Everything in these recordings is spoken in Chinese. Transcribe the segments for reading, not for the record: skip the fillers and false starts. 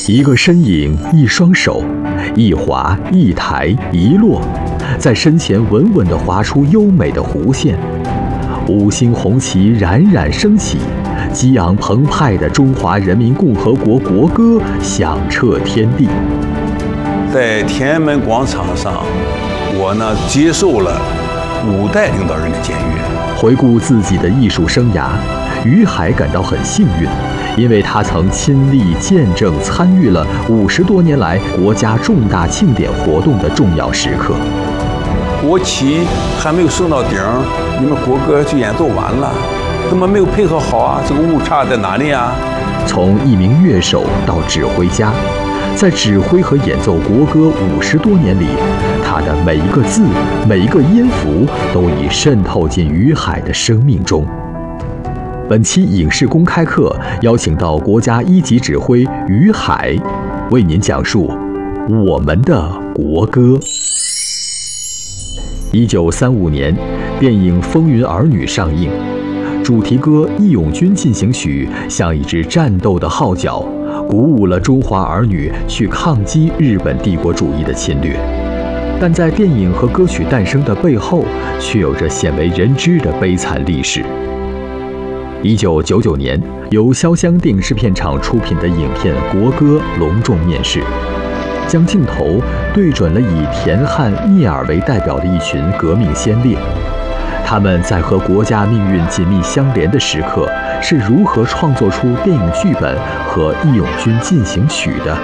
一个身影，一双手，一滑一抬一落，在身前稳稳地划出优美的弧线。五星红旗冉冉升起，激昂澎湃的中华人民共和国国歌响彻天地。 在天安门广场上，我接受了5代领导人的检阅。 回顾自己的艺术生涯，于海感到很幸运，因为他曾亲历见证参与了50多年来国家重大庆典活动的重要时刻。 国旗还没有升到顶，你们国歌就演奏完了，怎么没有配合好啊？这个误差在哪里啊？ 从一名乐手到指挥家，在指挥和演奏国歌50多年里，他的每一个字、每一个音符都已渗透进于海的生命中。本期影视公开课邀请到国家1级指挥于海，为您讲述我们的国歌。1935年，电影《风云儿女》上映，主题歌《义勇军进行曲》像一支战斗的号角，鼓舞了中华儿女去抗击日本帝国主义的侵略。但在电影和歌曲诞生的背后，却有着鲜为人知的悲惨历史。1999年，由潇湘电影制片厂出品的影片《国歌》隆重面世，将镜头对准了以田汉、聂耳为代表的一群革命先烈。他们在和国家命运紧密相连的时刻，是如何创作出电影剧本和《义勇军进行曲》的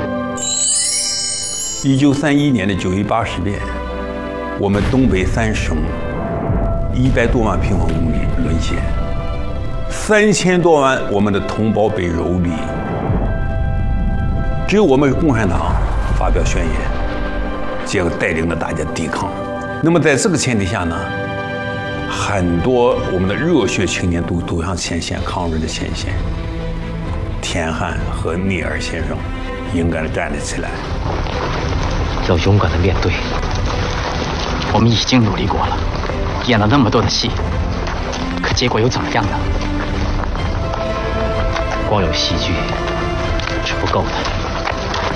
？1931年的9一8事变，我们东北3省100多万平方公里沦陷，3000多万我们的同胞被蹂躏，只有我们共产党发表宣言，结果带领着大家抵抗。那么在这个前提下呢，很多我们的热血青年都走向前线，抗日的前线。田汉和聂耳先生勇敢地站了起来， 要勇敢地面对。我们已经努力过了，演了那么多的戏，可结果又怎么样呢？光有戏剧是不够的。